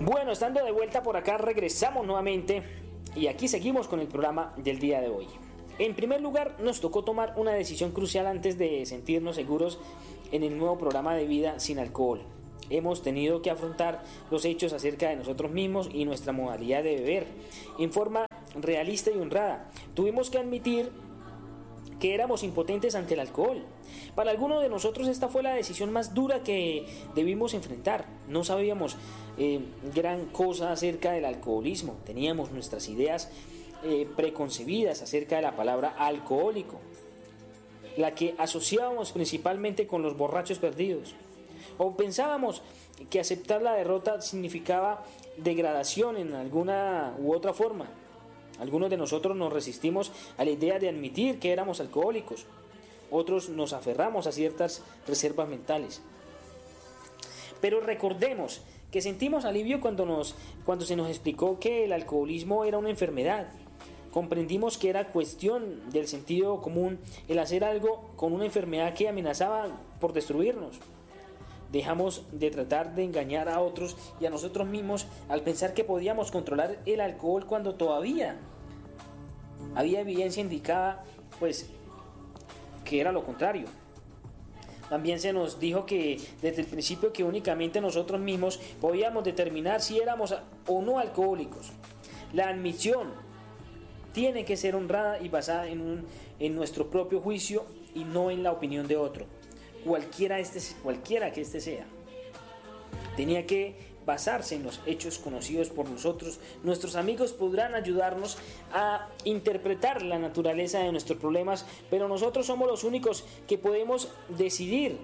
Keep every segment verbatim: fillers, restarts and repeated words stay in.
Bueno, estando de vuelta por acá, regresamos nuevamente y aquí seguimos con el programa del día de hoy. En primer lugar, nos tocó tomar una decisión crucial antes de sentirnos seguros en el nuevo programa de vida sin alcohol. Hemos tenido que afrontar los hechos acerca de nosotros mismos y nuestra modalidad de beber en forma realista y honrada. Tuvimos que admitir que éramos impotentes ante el alcohol. Para algunos de nosotros esta fue la decisión más dura que debimos enfrentar. No sabíamos eh, gran cosa acerca del alcoholismo. Teníamos nuestras ideas eh, preconcebidas acerca de la palabra alcohólico, la que asociábamos principalmente con los borrachos perdidos. O pensábamos que aceptar la derrota significaba degradación en alguna u otra forma. Algunos de nosotros nos resistimos a la idea de admitir que éramos alcohólicos. Otros nos aferramos a ciertas reservas mentales. Pero recordemos que sentimos alivio cuando, nos, cuando se nos explicó que el alcoholismo era una enfermedad. Comprendimos que era cuestión del sentido común el hacer algo con una enfermedad que amenazaba por destruirnos. Dejamos de tratar de engañar a otros y a nosotros mismos al pensar que podíamos controlar el alcohol cuando todavía había evidencia indicada, pues, que era lo contrario. También se nos dijo que desde el principio que únicamente nosotros mismos podíamos determinar si éramos o no alcohólicos. La admisión tiene que ser honrada y basada en, un, en nuestro propio juicio y no en la opinión de otro. Cualquiera, este, cualquiera que este sea, tenía que basarse en los hechos conocidos por nosotros. Nuestros amigos podrán ayudarnos a interpretar la naturaleza de nuestros problemas, pero nosotros somos los únicos que podemos decidir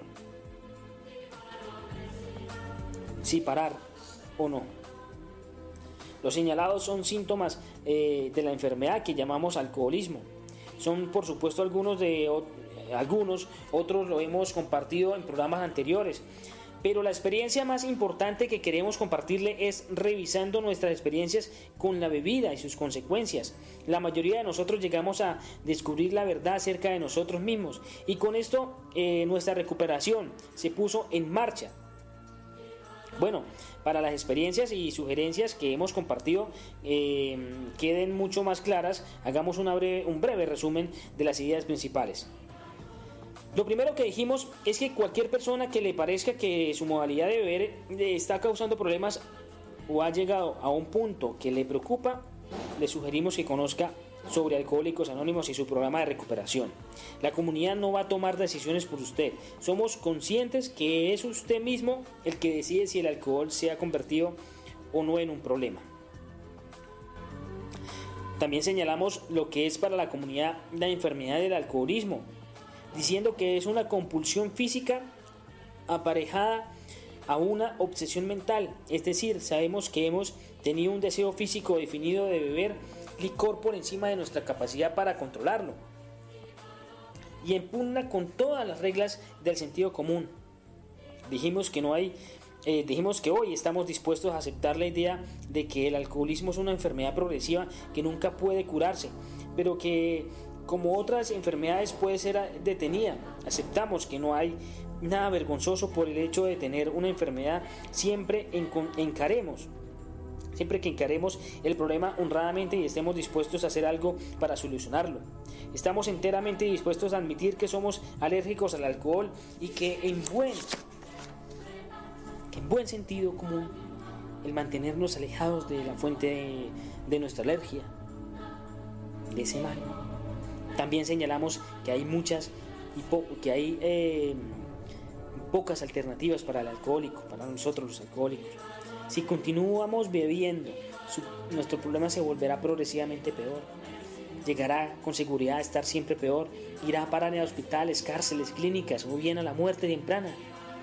si parar o no. Los señalados son síntomas eh, de la enfermedad que llamamos alcoholismo. Son, por supuesto, algunos de algunos, otros lo hemos compartido en programas anteriores. Pero la experiencia más importante que queremos compartirle es revisando nuestras experiencias con la bebida y sus consecuencias. La mayoría de nosotros llegamos a descubrir la verdad acerca de nosotros mismos y con esto eh, nuestra recuperación se puso en marcha. Bueno, para las experiencias y sugerencias que hemos compartido eh, queden mucho más claras, hagamos una breve, un breve resumen de las ideas principales. Lo primero que dijimos es que cualquier persona que le parezca que su modalidad de beber le está causando problemas o ha llegado a un punto que le preocupa, le sugerimos que conozca sobre Alcohólicos Anónimos y su programa de recuperación. La comunidad no va a tomar decisiones por usted. Somos conscientes que es usted mismo el que decide si el alcohol se ha convertido o no en un problema. También señalamos lo que es para la comunidad la enfermedad del alcoholismo, diciendo que es una compulsión física aparejada a una obsesión mental, es decir, sabemos que hemos tenido un deseo físico definido de beber licor por encima de nuestra capacidad para controlarlo y en pugna con todas las reglas del sentido común. Dijimos que no hay eh, dijimos que hoy estamos dispuestos a aceptar la idea de que el alcoholismo es una enfermedad progresiva que nunca puede curarse, pero que como otras enfermedades puede ser detenida. Aceptamos que no hay nada vergonzoso por el hecho de tener una enfermedad. Siempre encaremos, siempre que encaremos el problema honradamente y estemos dispuestos a hacer algo para solucionarlo. Estamos enteramente dispuestos a admitir que somos alérgicos al alcohol y que en buen, que en buen sentido común el mantenernos alejados de la fuente de, de nuestra alergia, de ese mal. También señalamos que hay muchas y po- que hay eh, pocas alternativas para el alcohólico, para nosotros los alcohólicos. Si continuamos bebiendo, su, nuestro problema se volverá progresivamente peor. Llegará con seguridad a estar siempre peor. Irá a parar en hospitales, cárceles, clínicas o bien a la muerte temprana.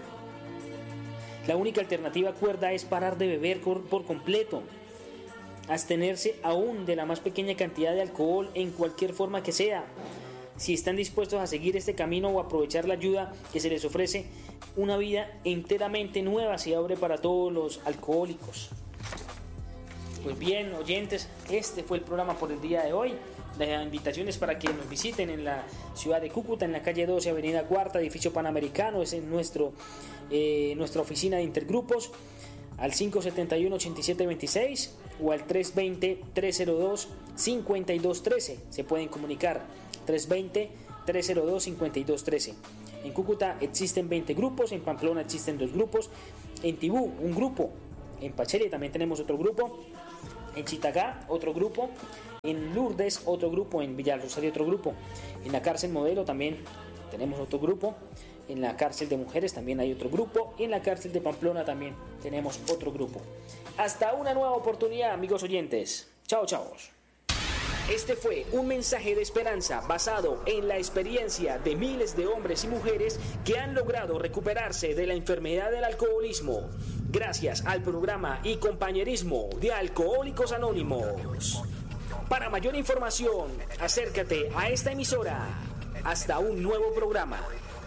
La única alternativa cuerda es parar de beber por, por completo. Abstenerse aún de la más pequeña cantidad de alcohol en cualquier forma que sea. Si están dispuestos a seguir este camino o aprovechar la ayuda que se les ofrece, una vida enteramente nueva se abre para todos los alcohólicos. Pues bien, oyentes, este fue el programa por el día de hoy. La invitación es para que nos visiten en la ciudad de Cúcuta, en la calle doce, avenida Cuarta, edificio Panamericano. Es en nuestro, eh, nuestra oficina de intergrupos. al cinco siete uno, ocho siete dos seis o al tres dos cero, tres cero dos, cinco dos uno tres. Se pueden comunicar tres dos cero, tres cero dos, cinco dos uno tres. En Cúcuta existen veinte grupos, en Pamplona existen dos grupos, en Tibú un grupo, en Pacheri también tenemos otro grupo, en Chitagá otro grupo, en Lourdes otro grupo, en Villa Rosario otro grupo, en la cárcel Modelo también tenemos otro grupo, en la cárcel de mujeres también hay otro grupo, y en la cárcel de Pamplona también tenemos otro grupo. Hasta una nueva oportunidad, amigos oyentes. Chao, chao. Este fue un mensaje de esperanza basado en la experiencia de miles de hombres y mujeres que han logrado recuperarse de la enfermedad del alcoholismo gracias al programa y compañerismo de Alcohólicos Anónimos. Para mayor información, acércate a esta emisora. Hasta un nuevo programa.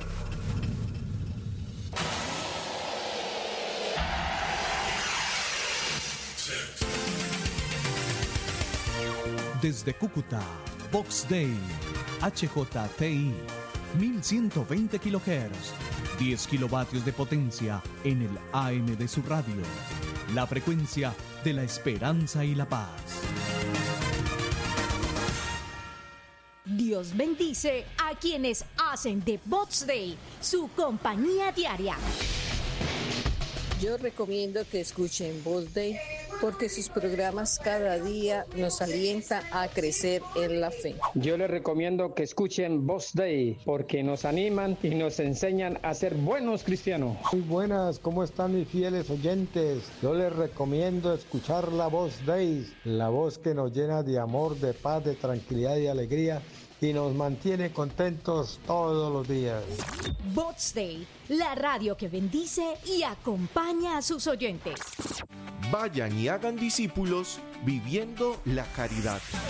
Desde Cúcuta, Vox Day, H J T I, mil ciento veinte kilohertz, diez kilovatios de potencia en el A M de su radio. La frecuencia de la esperanza y la paz. Dios bendice a quienes hacen de Vox Day su compañía diaria. Yo recomiendo que escuchen Vox Day porque sus programas cada día nos alientan a crecer en la fe. Yo les recomiendo que escuchen Vox Day porque nos animan y nos enseñan a ser buenos cristianos. Muy buenas, ¿cómo están mis fieles oyentes? Yo les recomiendo escuchar la Vox Day, la voz que nos llena de amor, de paz, de tranquilidad y alegría y nos mantiene contentos todos los días. Vox Day, la radio que bendice y acompaña a sus oyentes. Vayan y hagan discípulos viviendo la caridad.